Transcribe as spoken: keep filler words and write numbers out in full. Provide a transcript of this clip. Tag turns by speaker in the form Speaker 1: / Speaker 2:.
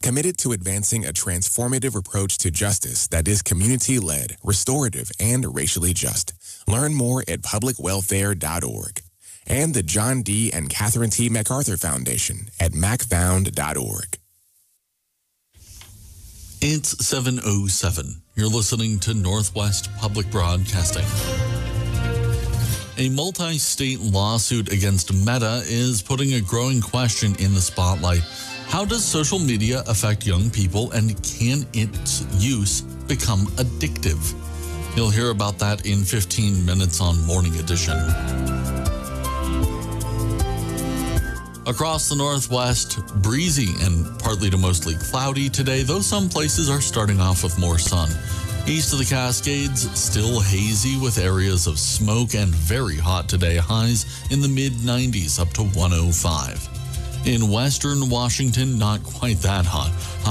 Speaker 1: committed to advancing a transformative approach to justice that is community-led, restorative, and racially just. Learn more at public welfare dot org. And the John D. and Catherine T. MacArthur Foundation at mac found dot org.
Speaker 2: It's seven oh seven. You're listening to Northwest Public Broadcasting. A multi-state lawsuit against Meta is putting a growing question in the spotlight. How does social media affect young people, and can its use become addictive? You'll hear about that in fifteen minutes on Morning Edition. Across the Northwest, breezy and partly to mostly cloudy today, though some places are starting off with more sun. East of the Cascades, still hazy with areas of smoke and very hot today, highs in the mid nineties up to one oh five. In western Washington, not quite that hot.